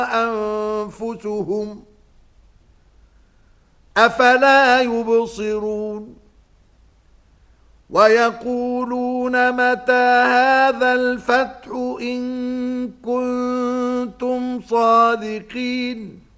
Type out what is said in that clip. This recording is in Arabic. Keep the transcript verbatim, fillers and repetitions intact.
أنفسهم أفلا يبصرون ويقولون متى هذا الفتح إن كنتم صادقين